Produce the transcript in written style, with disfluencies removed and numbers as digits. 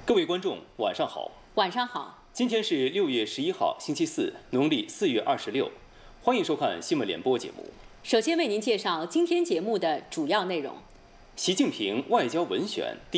各位观众，晚上好。 晚上好。 今天是6月11号，星期四，农历4月26。欢迎收看新闻联播节目。 首先为您介绍今天节目的主要内容： 习近平外交文选。